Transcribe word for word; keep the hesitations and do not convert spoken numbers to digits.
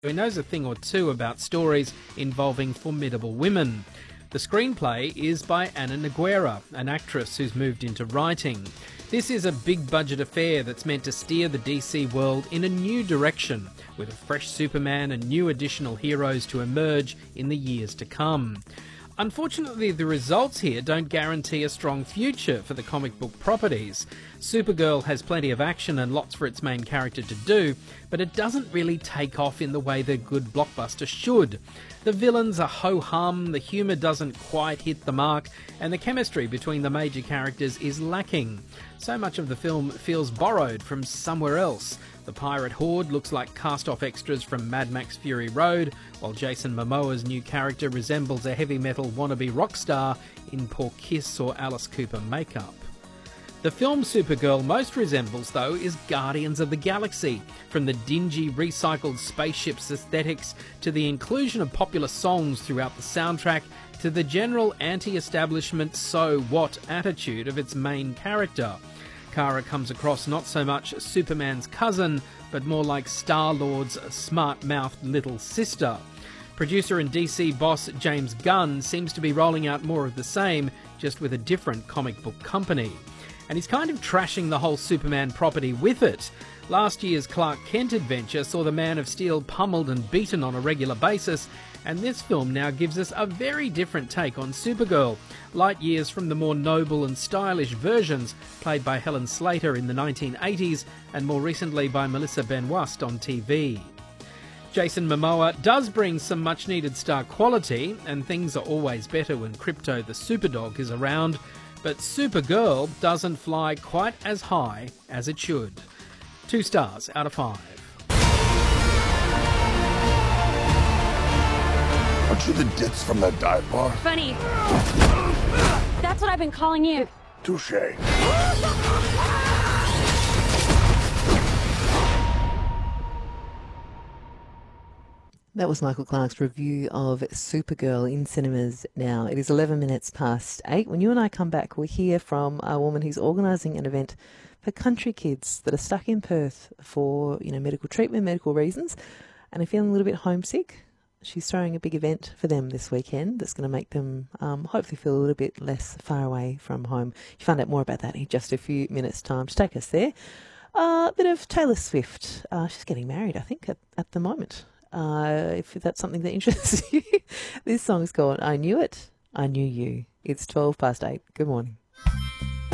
He knows a thing or two about stories involving formidable women. The screenplay is by Ana Nogueira, an actress who's moved into writing. This is a big-budget affair that's meant to steer the D C world in a new direction, with a fresh Superman and new additional heroes to emerge in the years to come. Unfortunately, the results here don't guarantee a strong future for the comic book properties. Supergirl has plenty of action and lots for its main character to do, but it doesn't really take off in the way the good blockbuster should. The villains are ho-hum, the humour doesn't quite hit the mark, and the chemistry between the major characters is lacking. So much of the film feels borrowed from somewhere else. The pirate horde looks like cast-off extras from Mad Max Fury Road, while Jason Momoa's new character resembles a heavy metal wannabe rock star in poor Kiss or Alice Cooper makeup. The film Supergirl most resembles, though, is Guardians of the Galaxy. From the dingy, recycled spaceships aesthetics to the inclusion of popular songs throughout the soundtrack to the general anti-establishment so-what attitude of its main character. Kara comes across not so much Superman's cousin, but more like Star-Lord's smart-mouthed little sister. Producer and D C boss James Gunn seems to be rolling out more of the same, just with a different comic book company. And he's kind of trashing the whole Superman property with it. Last year's Clark Kent adventure saw the Man of Steel pummeled and beaten on a regular basis, and this film now gives us a very different take on Supergirl, light years from the more noble and stylish versions played by Helen Slater in the nineteen eighties and more recently by Melissa Benoist on T V. Jason Momoa does bring some much-needed star quality, and things are always better when Krypto the Superdog is around, but Supergirl doesn't fly quite as high as it should. Two stars out of five. Aren't you the ditz from that dive bar? Funny. That's what I've been calling you. Touché. That was Michael Clarke's review of Supergirl in cinemas now. It is eleven minutes past eight. When you and I come back, we'll hear from a woman who's organising an event for country kids that are stuck in Perth for, you know, medical treatment, medical reasons, and are feeling a little bit homesick. She's throwing a big event for them this weekend that's going to make them um, hopefully feel a little bit less far away from home. You find out more about that in just a few minutes' time. To take us there, uh, a bit of Taylor Swift. Uh, she's getting married, I think, at, at the moment. Uh, if that's something that interests you. This song's called I Knew It, I Knew You. It's twelve past eight. Good morning.